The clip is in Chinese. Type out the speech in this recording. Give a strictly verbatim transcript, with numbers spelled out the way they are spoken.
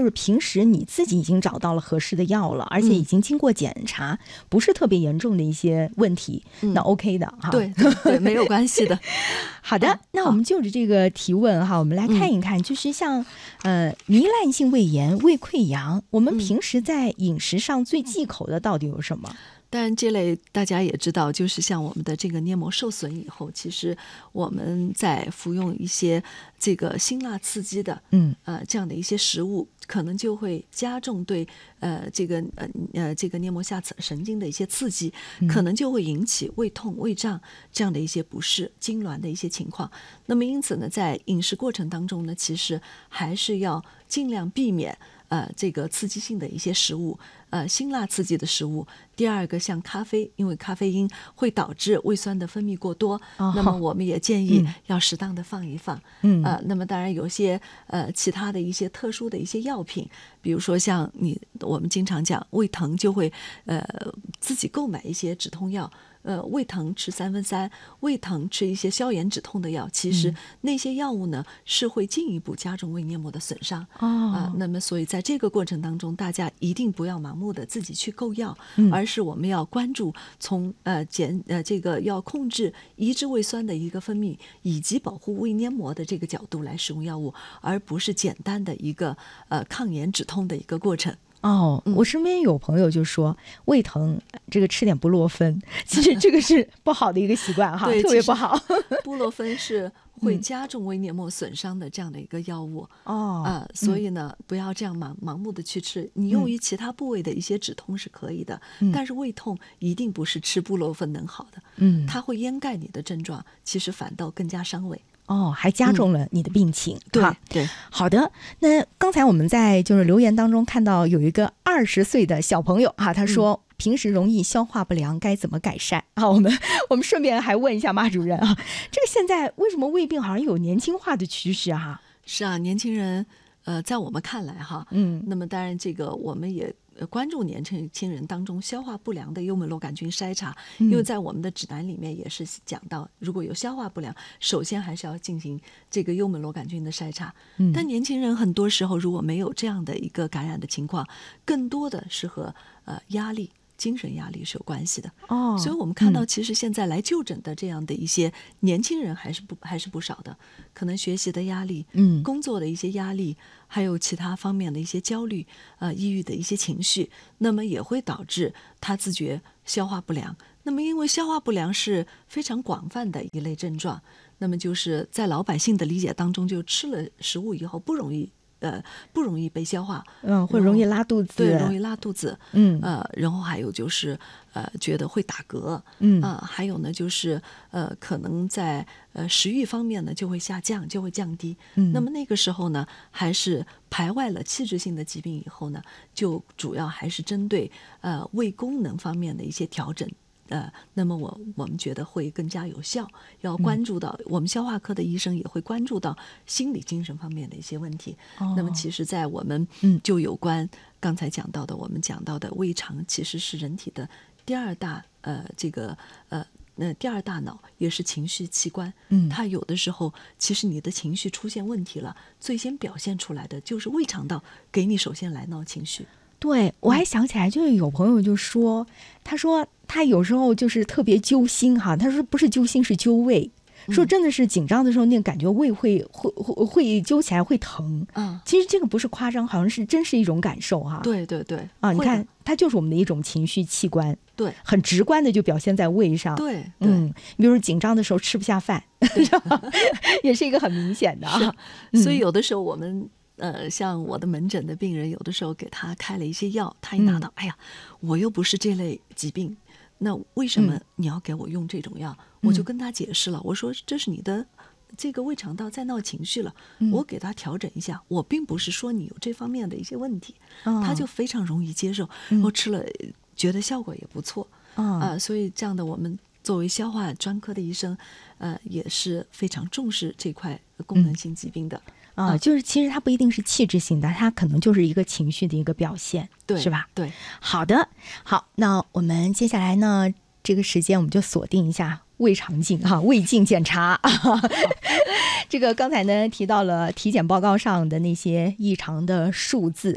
就是平时你自己已经找到了合适的药了，而且已经经过检查，嗯、不是特别严重的一些问题，嗯、那 OK 的哈。 对对对，没有关系的。 好的，那我们就着这个提问哈，我们来看一看，嗯、就是像呃糜烂性胃炎、胃溃疡，我们平时在饮食上最忌口的到底有什么？ 当然这类大家也知道，就是像我们的这个黏膜受损以后，其实我们在服用一些这个辛辣刺激的嗯呃这样的一些食物，可能就会加重对呃这个呃呃这个黏膜下神经的一些刺激，可能就会引起胃痛、胃胀这样的一些不适、痉挛的一些情况。那么因此呢，在饮食过程当中呢，其实还是要尽量避免呃这个刺激性的一些食物，呃辛辣刺激的食物。第二个像咖啡，因为咖啡因会导致胃酸的分泌过多，哦、那么我们也建议要适当的放一放。嗯，呃，那么当然有些呃其他的一些特殊的一些药品，比如说像你我们经常讲胃疼就会呃自己购买一些止痛药。呃，胃疼吃三分三，胃疼吃一些消炎止痛的药，其实那些药物呢、嗯、是会进一步加重胃黏膜的损伤。哦，啊、呃，那么所以在这个过程当中，大家一定不要盲目的自己去购药，嗯、而是我们要关注从呃减呃这个要控制抑制胃酸的一个分泌，以及保护胃黏膜的这个角度来使用药物，而不是简单的一个呃抗炎止痛的一个过程。 哦，我身边有朋友就说胃疼，这个吃点布洛芬，其实这个是不好的一个习惯哈，特别不好。 布洛芬是会加重胃黏膜损伤的这样的一个药物哦、嗯呃，所以呢，不要这样盲盲目的去吃。你用于其他部位的一些止痛是可以的，嗯、但是胃痛一定不是吃布洛芬能好的，嗯，它会掩盖你的症状，其实反倒更加伤胃。 哦，还加重了你的病情。嗯、 对对， 好的。那刚才我们在就是留言当中看到有一个二十岁的小朋友哈，他说平时容易消化不良，该怎么改善啊？我们我们顺便还问一下马主任啊，这个现在为什么胃病好像有年轻化的趋势哈？ 是啊，年轻人呃，在我们看来哈，嗯，那么当然这个我们也。关注年轻人当中消化不良的幽门螺杆菌筛查，因为在我们的指南里面也是讲到，如果有消化不良，首先还是要进行这个幽门螺杆菌的筛查。嗯、但年轻人很多时候如果没有这样的一个感染的情况，更多的是和呃压力。精神压力是有关系的哦，所以我们看到其实现在来就诊的这样的一些年轻人还是不还是不少的，可能学习的压力，嗯，工作的一些压力，还有其他方面的一些焦虑，呃，抑郁的一些情绪，那么也会导致他自觉消化不良。那么因为消化不良是非常广泛的一类症状，那么就是在老百姓的理解当中，就吃了食物以后不容易。呃，不容易被消化， 嗯，会容易拉肚子， 对，容易拉肚子，嗯，呃，然后还有就是，呃，觉得会打嗝，嗯，啊、呃，还有呢，就是呃，可能在呃食欲方面呢就会下降，就会降低，嗯，那么那个时候呢，还是排外了器质性的疾病以后呢，就主要还是针对呃胃功能方面的一些调整。呃，那么我我们觉得会更加有效，要关注到、嗯、我们消化科的医生也会关注到心理精神方面的一些问题。哦、那么其实在我们就有关刚才讲到的，我们讲到的胃肠其实是人体的第二大呃这个呃那第二大脑，也是情绪器官。嗯，它有的时候其实你的情绪出现问题了，最先表现出来的就是胃肠道给你首先来闹情绪。 对，我还想起来，就是有朋友就说，他说他有时候就是特别揪心哈，他说不是揪心是揪胃，说真的是紧张的时候那个感觉胃会会会会揪起来会疼。嗯，其实这个不是夸张，好像是真是一种感受哈。 对对对， 啊，你看它就是我们的一种情绪器官， 对， 很直观的就表现在胃上。 对， 嗯，比如说紧张的时候吃不下饭，也是一个很明显的啊。 所以有的时候我们。呃，像我的门诊的病人，有的时候给他开了一些药，他一拿到，嗯、哎呀，我又不是这类疾病，那为什么你要给我用这种药？嗯、我就跟他解释了，我说这是你的这个胃肠道在闹情绪了，嗯、我给他调整一下，我并不是说你有这方面的一些问题，哦、他就非常容易接受，然后吃了觉得效果也不错，啊、哦呃，所以这样的我们作为消化专科的医生，呃，也是非常重视这块功能性疾病的。嗯啊、呃，就是其实它不一定是气质性的，它可能就是一个情绪的一个表现， 对， 是吧？ 对， 好的，好，那我们接下来呢，这个时间我们就锁定一下胃肠镜哈，胃镜检查。这个刚才呢提到了体检报告上的那些异常的数字。